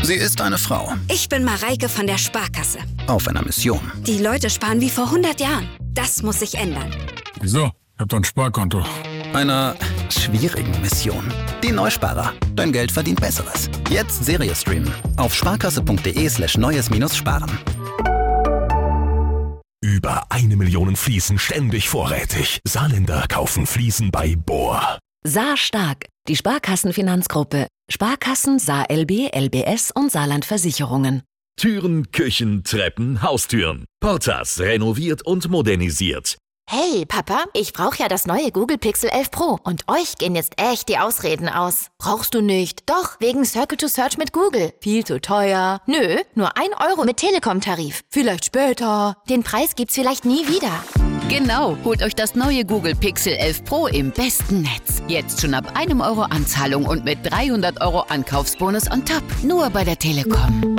Sie ist eine Frau. Ich bin Mareike von der Sparkasse. Auf einer Mission. Die Leute sparen wie vor 100 Jahren. Das muss sich ändern. Wieso? Ich hab doch ein Sparkonto. Einer schwierigen Mission. Die Neusparer. Dein Geld verdient Besseres. Jetzt Serie streamen. Auf sparkasse.de/neues-sparen. Über 1 Million Fliesen ständig vorrätig. Saarländer kaufen Fliesen bei Bohr. Saar stark. Die Sparkassenfinanzgruppe. Sparkassen, Saar LB, LBS und Saarland Versicherungen. Türen, Küchen, Treppen, Haustüren. Portas renoviert und modernisiert. Hey, Papa, ich brauche ja das neue Google Pixel 11 Pro und euch gehen jetzt echt die Ausreden aus. Brauchst du nicht? Doch, wegen Circle to Search mit Google. Viel zu teuer. Nö, nur 1 Euro mit Telekom-Tarif. Vielleicht später. Den Preis gibt's vielleicht nie wieder. Genau, holt euch das neue Google Pixel 11 Pro im besten Netz. Jetzt schon ab 1 Euro Anzahlung und mit 300 Euro Ankaufsbonus on top. Nur bei der Telekom.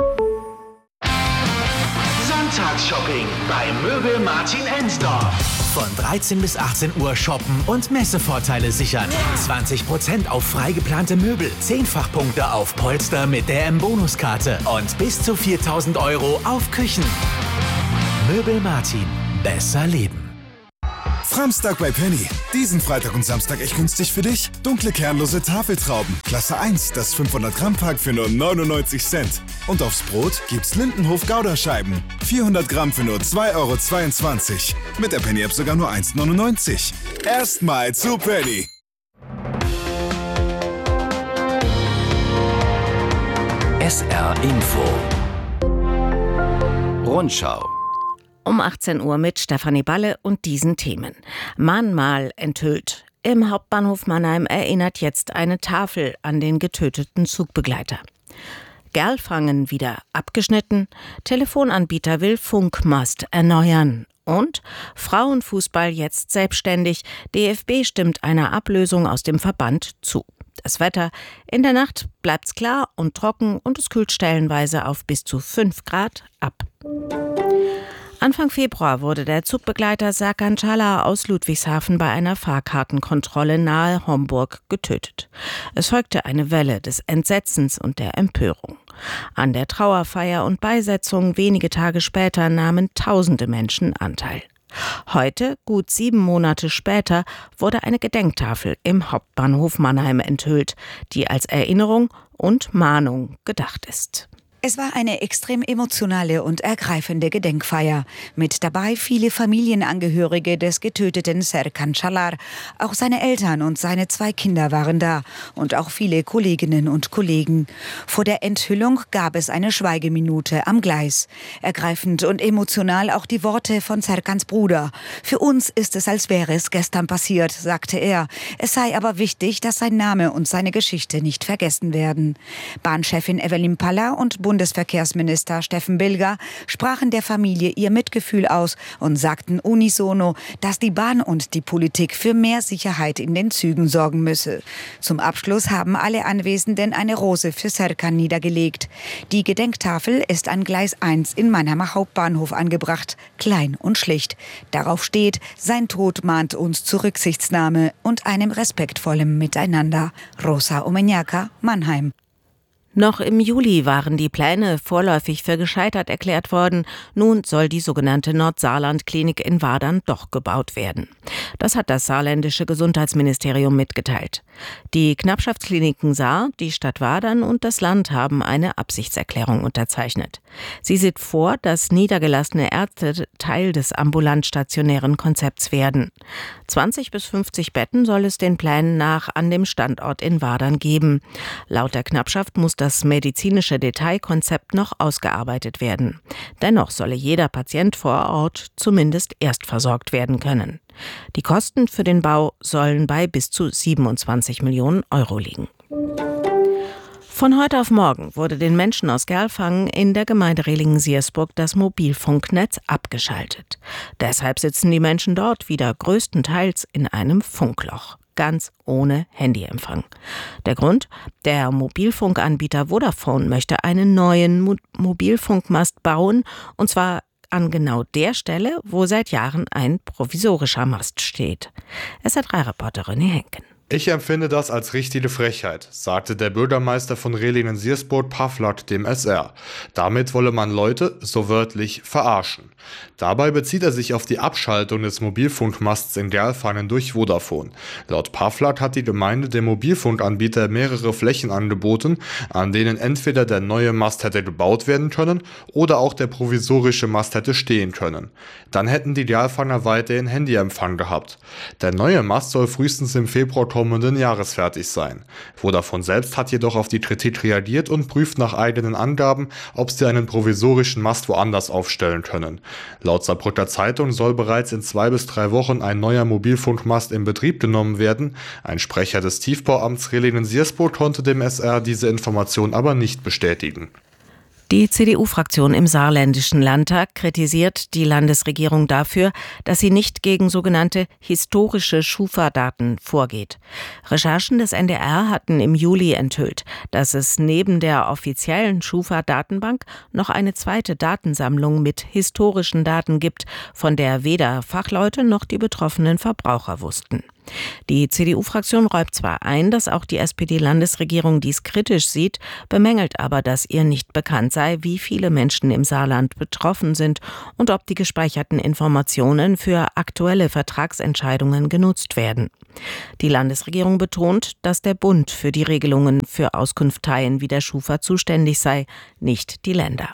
Sonntagsshopping bei Möbel Martin Ensdorf. Von 13 bis 18 Uhr shoppen und Messevorteile sichern. 20% auf frei geplante Möbel, 10-fach-Punkte auf Polster mit der M-Bonuskarte und bis zu 4.000 Euro auf Küchen. Möbel Martin. Besser leben. Framstag bei Penny. Diesen Freitag und Samstag echt günstig für dich. Dunkle kernlose Tafeltrauben. Klasse 1, das 500 Gramm Pack für nur 99 Cent. Und aufs Brot gibt's Lindenhof Gouda-Scheiben. 400 Gramm für nur 2,22 Euro. Mit der Penny-App sogar nur 1,99 €. Erstmal zu Penny. SR Info. Rundschau. Um 18 Uhr mit Stefanie Balle und diesen Themen. Mahnmal enthüllt. Im Hauptbahnhof Mannheim erinnert jetzt eine Tafel an den getöteten Zugbegleiter. Gerlfangen wieder abgeschnitten. Telefonanbieter will Funkmast erneuern. Und Frauenfußball jetzt selbstständig. DFB stimmt einer Ablösung aus dem Verband zu. Das Wetter: in der Nacht bleibt's klar und trocken und es kühlt stellenweise auf bis zu 5 Grad ab. Anfang Februar wurde der Zugbegleiter Serkan Çağlar aus Ludwigshafen bei einer Fahrkartenkontrolle nahe Homburg getötet. Es folgte eine Welle des Entsetzens und der Empörung. An der Trauerfeier und Beisetzung wenige Tage später nahmen tausende Menschen Anteil. Heute, gut 7 Monate später, wurde eine Gedenktafel im Hauptbahnhof Mannheim enthüllt, die als Erinnerung und Mahnung gedacht ist. Es war eine extrem emotionale und ergreifende Gedenkfeier. Mit dabei viele Familienangehörige des getöteten Serkan Çağlar. Auch seine Eltern und seine 2 Kinder waren da. Und auch viele Kolleginnen und Kollegen. Vor der Enthüllung gab es eine Schweigeminute am Gleis. Ergreifend und emotional auch die Worte von Serkans Bruder. Für uns ist es, als wäre es gestern passiert, sagte er. Es sei aber wichtig, dass sein Name und seine Geschichte nicht vergessen werden. Bahnchefin Evelyn Palla und Bundesverkehrsminister Steffen Bilger sprachen der Familie ihr Mitgefühl aus und sagten unisono, dass die Bahn und die Politik für mehr Sicherheit in den Zügen sorgen müsse. Zum Abschluss haben alle Anwesenden eine Rose für Serkan niedergelegt. Die Gedenktafel ist an Gleis 1 in Mannheimer Hauptbahnhof angebracht, klein und schlicht. Darauf steht: Sein Tod mahnt uns zu Rücksichtsnahme und einem respektvollen Miteinander. Rosa Omenjaka, Mannheim. Noch im Juli waren die Pläne vorläufig für gescheitert erklärt worden. Nun soll die sogenannte Nordsaarland-Klinik in Wadern doch gebaut werden. Das hat das saarländische Gesundheitsministerium mitgeteilt. Die Knappschaftskliniken Saar, die Stadt Wadern und das Land haben eine Absichtserklärung unterzeichnet. Sie sieht vor, dass niedergelassene Ärzte Teil des ambulant-stationären Konzepts werden. 20 bis 50 Betten soll es den Plänen nach an dem Standort in Wadern geben. Laut der Knappschaft muss das medizinische Detailkonzept noch ausgearbeitet werden. Dennoch solle jeder Patient vor Ort zumindest erst versorgt werden können. Die Kosten für den Bau sollen bei bis zu 27 Millionen Euro liegen. Von heute auf morgen wurde den Menschen aus Gerlfangen in der Gemeinde Rehlingen-Siersburg das Mobilfunknetz abgeschaltet. Deshalb sitzen die Menschen dort wieder größtenteils in einem Funkloch. Ganz ohne Handyempfang. Der Grund? Der Mobilfunkanbieter Vodafone möchte einen neuen Mobilfunkmast bauen, und zwar an genau der Stelle, wo seit Jahren ein provisorischer Mast steht. SR3-Reporter René Henken. Ich empfinde das als richtige Frechheit, sagte der Bürgermeister von Relingen-Siersport Pavlak dem SR. Damit wolle man Leute, so wörtlich, verarschen. Dabei bezieht er sich auf die Abschaltung des Mobilfunkmasts in Gerlfangen durch Vodafone. Laut Pavlak hat die Gemeinde dem Mobilfunkanbieter mehrere Flächen angeboten, an denen entweder der neue Mast hätte gebaut werden können oder auch der provisorische Mast hätte stehen können. Dann hätten die Gerlfanger weiterhin Handyempfang gehabt. Der neue Mast soll frühestens im Februar kommenden Jahres fertig sein. Vodafone selbst hat jedoch auf die Kritik reagiert und prüft nach eigenen Angaben, ob sie einen provisorischen Mast woanders aufstellen können. Laut Saarbrücker Zeitung soll bereits in 2 bis 3 Wochen ein neuer Mobilfunkmast in Betrieb genommen werden. Ein Sprecher des Tiefbauamts Relingen-Siersport konnte dem SR diese Information aber nicht bestätigen. Die CDU-Fraktion im Saarländischen Landtag kritisiert die Landesregierung dafür, dass sie nicht gegen sogenannte historische Schufa-Daten vorgeht. Recherchen des NDR hatten im Juli enthüllt, dass es neben der offiziellen Schufa-Datenbank noch eine zweite Datensammlung mit historischen Daten gibt, von der weder Fachleute noch die betroffenen Verbraucher wussten. Die CDU-Fraktion räumt zwar ein, dass auch die SPD-Landesregierung dies kritisch sieht, bemängelt aber, dass ihr nicht bekannt sei, wie viele Menschen im Saarland betroffen sind und ob die gespeicherten Informationen für aktuelle Vertragsentscheidungen genutzt werden. Die Landesregierung betont, dass der Bund für die Regelungen für Auskunfteien wie der Schufa zuständig sei, nicht die Länder.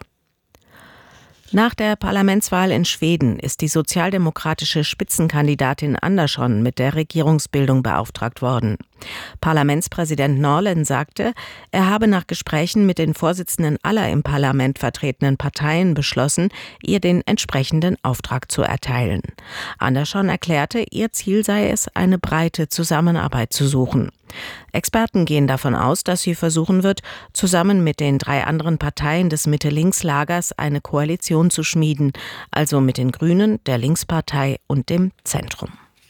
Nach der Parlamentswahl in Schweden ist die sozialdemokratische Spitzenkandidatin Andersson mit der Regierungsbildung beauftragt worden. Parlamentspräsident Norlén sagte, er habe nach Gesprächen mit den Vorsitzenden aller im Parlament vertretenen Parteien beschlossen, ihr den entsprechenden Auftrag zu erteilen. Andersson erklärte, ihr Ziel sei es, eine breite Zusammenarbeit zu suchen. Experten gehen davon aus, dass sie versuchen wird, zusammen mit den 3 anderen Parteien des Mitte-Links-Lagers eine Koalition zu schmieden, also mit den Grünen, der Linkspartei und dem Zentrum.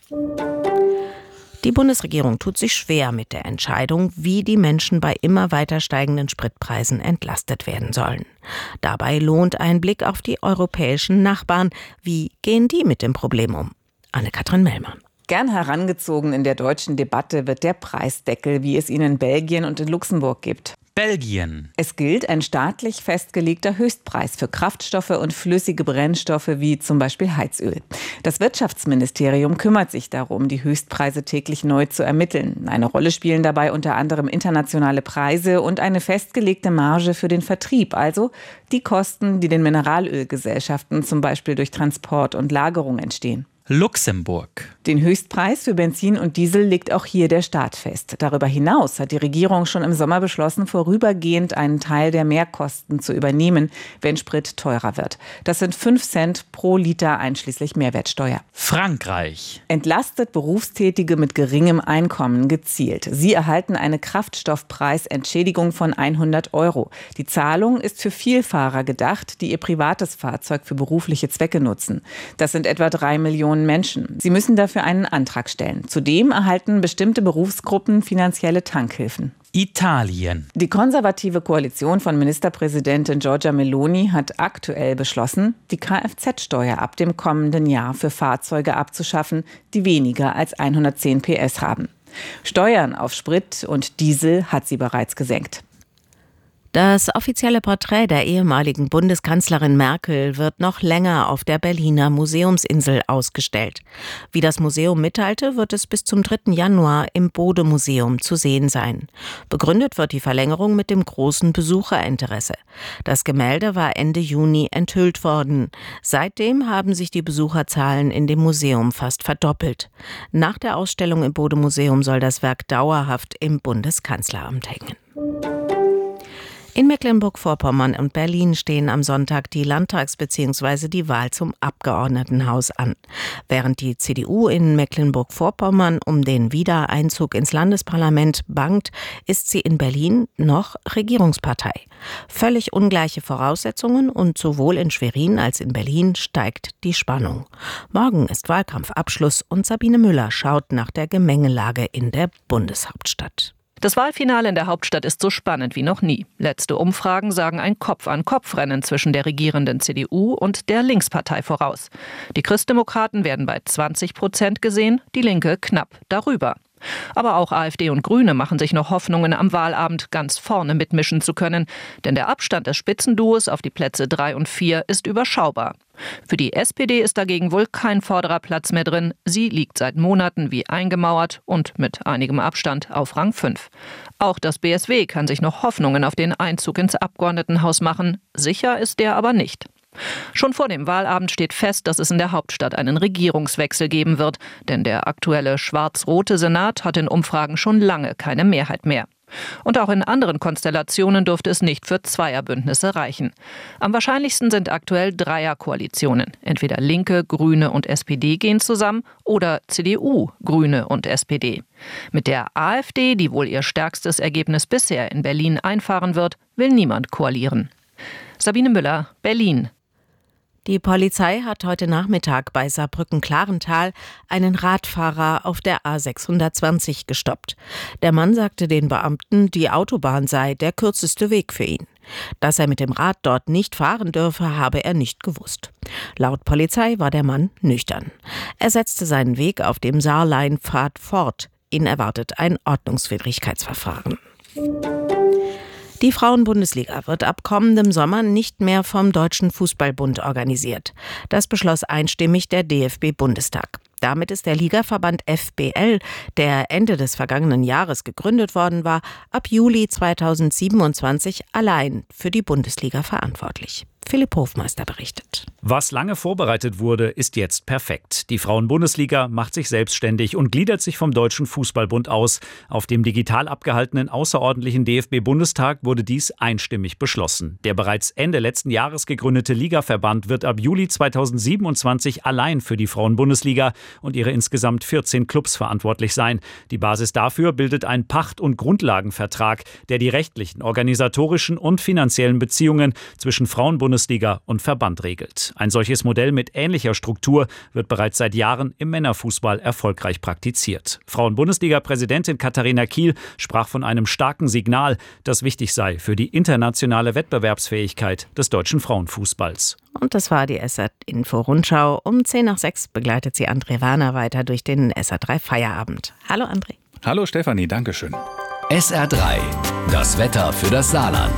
Die Bundesregierung tut sich schwer mit der Entscheidung, wie die Menschen bei immer weiter steigenden Spritpreisen entlastet werden sollen. Dabei lohnt ein Blick auf die europäischen Nachbarn. Wie gehen die mit dem Problem um? Anne-Kathrin Mellmann. Gern herangezogen in der deutschen Debatte wird der Preisdeckel, wie es ihn in Belgien und in Luxemburg gibt. Belgien. Es gilt ein staatlich festgelegter Höchstpreis für Kraftstoffe und flüssige Brennstoffe wie zum Beispiel Heizöl. Das Wirtschaftsministerium kümmert sich darum, die Höchstpreise täglich neu zu ermitteln. Eine Rolle spielen dabei unter anderem internationale Preise und eine festgelegte Marge für den Vertrieb, also die Kosten, die den Mineralölgesellschaften zum Beispiel durch Transport und Lagerung entstehen. Luxemburg. Den Höchstpreis für Benzin und Diesel legt auch hier der Staat fest. Darüber hinaus hat die Regierung schon im Sommer beschlossen, vorübergehend einen Teil der Mehrkosten zu übernehmen, wenn Sprit teurer wird. Das sind 5 Cent pro Liter einschließlich Mehrwertsteuer. Frankreich. Entlastet Berufstätige mit geringem Einkommen gezielt. Sie erhalten eine Kraftstoffpreisentschädigung von 100 €. Die Zahlung ist für Vielfahrer gedacht, die ihr privates Fahrzeug für berufliche Zwecke nutzen. Das sind etwa 3 Millionen Menschen. Sie müssen dafür einen Antrag stellen. Zudem erhalten bestimmte Berufsgruppen finanzielle Tankhilfen. Italien. Die konservative Koalition von Ministerpräsidentin Giorgia Meloni hat aktuell beschlossen, die Kfz-Steuer ab dem kommenden Jahr für Fahrzeuge abzuschaffen, die weniger als 110 PS haben. Steuern auf Sprit und Diesel hat sie bereits gesenkt. Das offizielle Porträt der ehemaligen Bundeskanzlerin Merkel wird noch länger auf der Berliner Museumsinsel ausgestellt. Wie das Museum mitteilte, wird es bis zum 3. Januar im Bode-Museum zu sehen sein. Begründet wird die Verlängerung mit dem großen Besucherinteresse. Das Gemälde war Ende Juni enthüllt worden. Seitdem haben sich die Besucherzahlen in dem Museum fast verdoppelt. Nach der Ausstellung im Bode-Museum soll das Werk dauerhaft im Bundeskanzleramt hängen. In Mecklenburg-Vorpommern und Berlin stehen am Sonntag die Landtags- bzw. die Wahl zum Abgeordnetenhaus an. Während die CDU in Mecklenburg-Vorpommern um den Wiedereinzug ins Landesparlament bangt, ist sie in Berlin noch Regierungspartei. Völlig ungleiche Voraussetzungen und sowohl in Schwerin als in Berlin steigt die Spannung. Morgen ist Wahlkampfabschluss und Sabine Müller schaut nach der Gemengelage in der Bundeshauptstadt. Das Wahlfinale in der Hauptstadt ist so spannend wie noch nie. Letzte Umfragen sagen ein Kopf-an-Kopf-Rennen zwischen der regierenden CDU und der Linkspartei voraus. Die Christdemokraten werden bei 20% gesehen, die Linke knapp darüber. Aber auch AfD und Grüne machen sich noch Hoffnungen, am Wahlabend ganz vorne mitmischen zu können. Denn der Abstand des Spitzenduos auf die Plätze 3 und 4 ist überschaubar. Für die SPD ist dagegen wohl kein vorderer Platz mehr drin. Sie liegt seit Monaten wie eingemauert und mit einigem Abstand auf Rang 5. Auch das BSW kann sich noch Hoffnungen auf den Einzug ins Abgeordnetenhaus machen. Sicher ist der aber nicht. Schon vor dem Wahlabend steht fest, dass es in der Hauptstadt einen Regierungswechsel geben wird. Denn der aktuelle schwarz-rote Senat hat in Umfragen schon lange keine Mehrheit mehr. Und auch in anderen Konstellationen dürfte es nicht für Zweierbündnisse reichen. Am wahrscheinlichsten sind aktuell Dreierkoalitionen. Entweder Linke, Grüne und SPD gehen zusammen oder CDU, Grüne und SPD. Mit der AfD, die wohl ihr stärkstes Ergebnis bisher in Berlin einfahren wird, will niemand koalieren. Sabine Müller, Berlin. Die Polizei hat heute Nachmittag bei Saarbrücken-Klarental einen Radfahrer auf der A620 gestoppt. Der Mann sagte den Beamten, die Autobahn sei der kürzeste Weg für ihn. Dass er mit dem Rad dort nicht fahren dürfe, habe er nicht gewusst. Laut Polizei war der Mann nüchtern. Er setzte seinen Weg auf dem Saarleinpfad fort. Ihn erwartet ein Ordnungswidrigkeitsverfahren. Die Frauenbundesliga wird ab kommendem Sommer nicht mehr vom Deutschen Fußballbund organisiert. Das beschloss einstimmig der DFB-Bundestag. Damit ist der Ligaverband FBL, der Ende des vergangenen Jahres gegründet worden war, ab Juli 2027 allein für die Bundesliga verantwortlich. Philipp Hofmeister berichtet. Was lange vorbereitet wurde, ist jetzt perfekt. Die Frauenbundesliga macht sich selbstständig und gliedert sich vom Deutschen Fußballbund aus. Auf dem digital abgehaltenen außerordentlichen DFB-Bundestag wurde dies einstimmig beschlossen. Der bereits Ende letzten Jahres gegründete Ligaverband wird ab Juli 2027 allein für die Frauenbundesliga und ihre insgesamt 14 Clubs verantwortlich sein. Die Basis dafür bildet ein Pacht- und Grundlagenvertrag, der die rechtlichen, organisatorischen und finanziellen Beziehungen zwischen Frauenbundesliga und Verband regelt. Ein solches Modell mit ähnlicher Struktur wird bereits seit Jahren im Männerfußball erfolgreich praktiziert. Frauenbundesliga-Präsidentin Katharina Kiel sprach von einem starken Signal, das wichtig sei für die internationale Wettbewerbsfähigkeit des deutschen Frauenfußballs. Und das war die SR-Info-Rundschau. Um 5:10 begleitet sie André Werner weiter durch den SR3 Feierabend. Hallo André. Hallo Stefanie, dankeschön. SR3, das Wetter für das Saarland.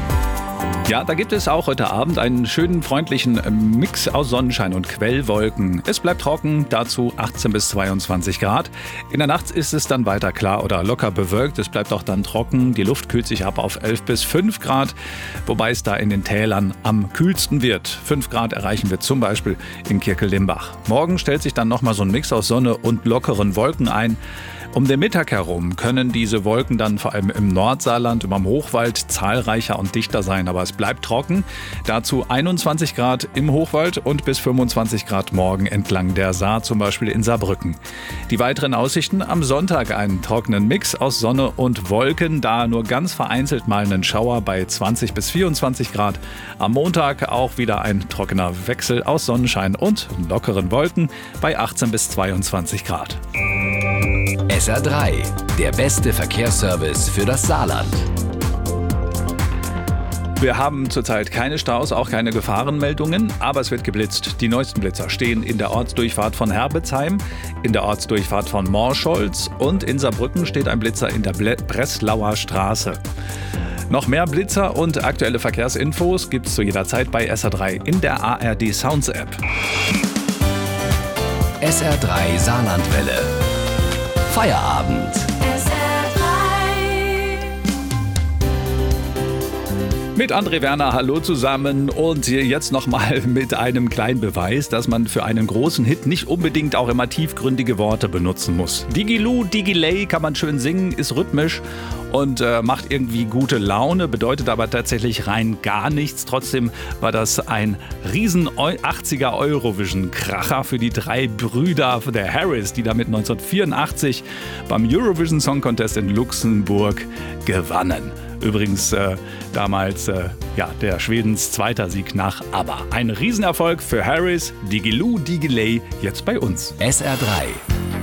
Ja, da gibt es auch heute Abend einen schönen, freundlichen Mix aus Sonnenschein und Quellwolken. Es bleibt trocken, dazu 18 bis 22 Grad. In der Nacht ist es dann weiter klar oder locker bewölkt. Es bleibt auch dann trocken. Die Luft kühlt sich ab auf 11 bis 5 Grad, wobei es da in den Tälern am kühlsten wird. 5 Grad erreichen wir zum Beispiel in Kirkel-Limbach. Morgen stellt sich dann nochmal so ein Mix aus Sonne und lockeren Wolken ein. Um den Mittag herum können diese Wolken dann vor allem im Nordsaarland, im Hochwald zahlreicher und dichter sein. Aber es bleibt trocken. Dazu 21 Grad im Hochwald und bis 25 Grad morgen entlang der Saar, zum Beispiel in Saarbrücken. Die weiteren Aussichten: am Sonntag einen trockenen Mix aus Sonne und Wolken, da nur ganz vereinzelt mal einen Schauer bei 20 bis 24 Grad. Am Montag auch wieder ein trockener Wechsel aus Sonnenschein und lockeren Wolken bei 18 bis 22 Grad. SR3, der beste Verkehrsservice für das Saarland. Wir haben zurzeit keine Staus, auch keine Gefahrenmeldungen, aber es wird geblitzt. Die neuesten Blitzer stehen in der Ortsdurchfahrt von Herbitzheim, in der Ortsdurchfahrt von Morscholz und in Saarbrücken steht ein Blitzer in der Breslauer Straße. Noch mehr Blitzer und aktuelle Verkehrsinfos gibt's zu jeder Zeit bei SR3 in der ARD Sounds App. SR3 Saarlandwelle. Feierabend. Mit André Werner, hallo zusammen und jetzt nochmal mit einem kleinen Beweis, dass man für einen großen Hit nicht unbedingt auch immer tiefgründige Worte benutzen muss. Digiloo, Digiley kann man schön singen, ist rhythmisch und macht irgendwie gute Laune, bedeutet aber tatsächlich rein gar nichts. Trotzdem war das ein riesen 80er Eurovision-Kracher für die drei Brüder der Harris, die damit 1984 beim Eurovision Song Contest in Luxemburg gewannen. Übrigens damals der Schwedens zweiter Sieg nach ABBA. Ein Riesenerfolg für Harris, Digiloo, Digiley, jetzt bei uns. SR3.